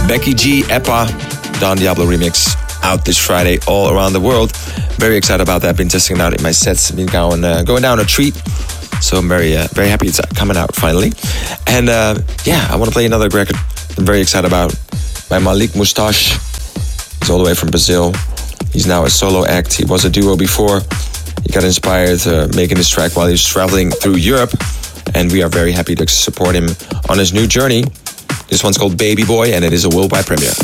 Becky G, Epa, Don Diablo remix out this Friday all around the world. Very excited about that. Been testing it out in my sets. Been going down a treat. So I'm very happy it's coming out finally. And I want to play another record I'm very excited about by Malik Moustache. He's all the way from Brazil. He's now a solo act. He was a duo before. He got inspired making this track while he was traveling through Europe. And we are very happy to support him on his new journey. This one's called Baby Boy, and it is a worldwide premiere.